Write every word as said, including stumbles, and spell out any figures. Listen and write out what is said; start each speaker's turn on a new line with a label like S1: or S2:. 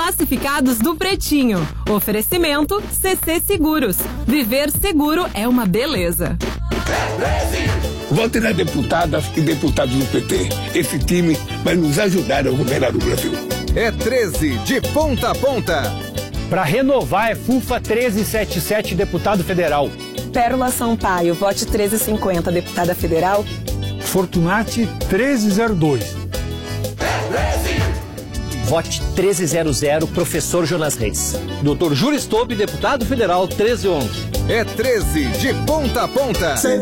S1: Classificados do Pretinho. Oferecimento C C Seguros. Viver seguro é uma beleza.
S2: Vote nas deputadas e deputados do P T. Esse time vai nos ajudar a governar o Brasil.
S3: É treze de ponta a ponta.
S4: Para renovar é FUFA treze setenta e sete, deputado federal.
S5: Pérola Sampaio, vote treze cinquenta, deputada federal.
S6: Fortunati treze zero dois.
S7: Vote treze zero zero, professor Jonas Reis.
S8: doutor Júlio Stope, deputado federal treze onze.
S3: É treze de ponta a ponta.